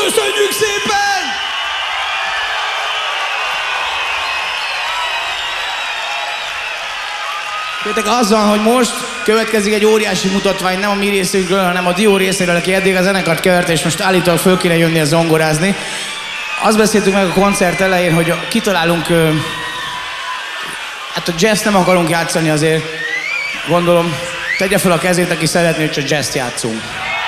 Köszönjük szépen! Kértek azzal, hogy most következik egy óriási mutatvány, nem a mi részünkről, hanem a Dió részéről, aki eddig a zenekart keverte, és most állítólag föl kéne jönni zongorázni. Azt beszéltük meg a koncert elején, hogy kitalálunk... Hát a jazz nem akarunk játszani azért, gondolom, tegye fel a kezét, aki szeretné, hogy csak jazz játszunk.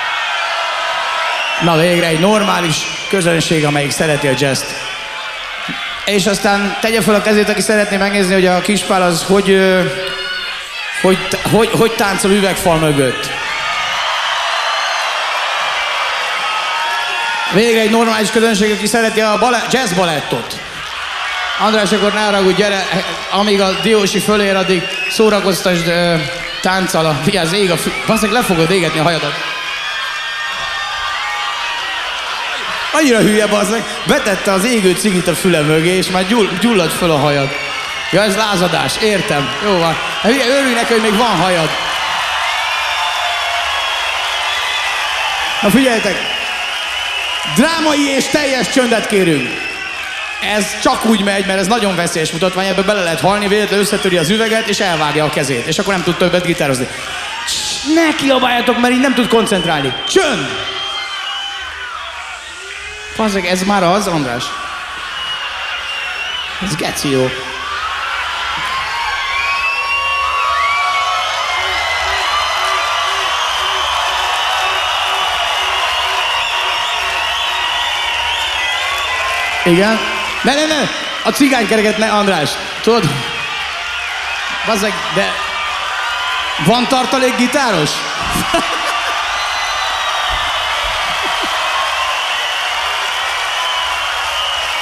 Na végre egy normális közönség, amelyik szereti a jazzt. És aztán tegye fel a kezét, aki szeretné megnézni, hogy a Kispál az hogy táncol üvegfal mögött. Végre egy normális közönség, aki szereti a jazz balettot. András, akkor ne haragudj, gyere, amíg a Diósi fölér, addig szórakoztasd tánccal. Figyelj, ég a basszeg, le fogod égetni a hajadat. Annyira hülye, basszeg, betette az égő cigit a füle mögé, és már gyullad föl a hajad. Ja, ez lázadás, értem. Jó van. Hát ugye, örülj neki, hogy még van hajad. Na figyeljetek! Drámai és teljes csöndet kérünk. Ez csak úgy megy, mert ez nagyon veszélyes mutatvány, ebbe bele lehet halni, véletlenül összetöri az üveget, és elvágja a kezét. És akkor nem tud többet gitározni. Ne kiabáljatok, mert így nem tud koncentrálni. Csönd! Pazzeg, ez már az, András? Ez geci jó. Igen? Ne! A cigánykereket ne, András. Tudod? Bazzeg, de... Van tartalék gitáros?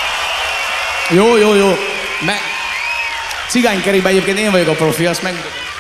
Jó. Cigánykerékben egyébként én vagyok a profi, azt megmutatom.